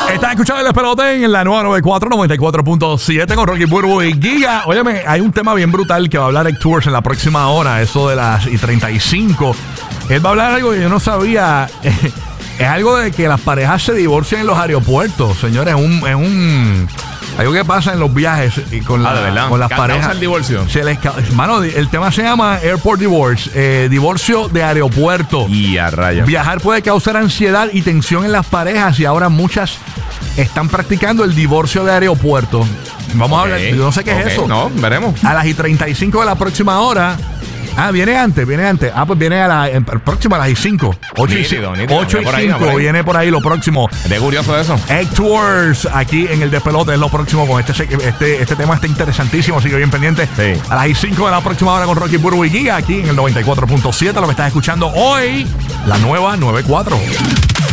Estás escuchando el despelote en la nueva 94.7 con Rocky Burbu y Giga. Óyeme, hay un tema bien brutal que va a hablar Egg Tours en la próxima hora, eso de las 35. Él va a hablar algo que yo no sabía. Es algo de que las parejas se divorcian en los aeropuertos, señores. Es algo que pasa en los viajes y con, con las parejas. El divorcio. Mano, el tema se llama Airport Divorce, divorcio de aeropuerto. Y a raya. Viajar puede causar ansiedad y tensión en las parejas y ahora muchas están practicando el divorcio de aeropuerto. Vamos a hablar, yo no sé qué es eso. No, veremos. A las 35 de la próxima hora. Viene antes. Pues viene a la próxima a las 5. 8 y 5 viene por ahí lo próximo. De curioso eso. Egg Tours aquí en el despelote es lo próximo con este tema está interesantísimo, sigue bien pendiente. Sí. A las 5 de la próxima hora con Rocky Burbu y Giga aquí en el 94.7, lo que estás escuchando hoy, la nueva 94.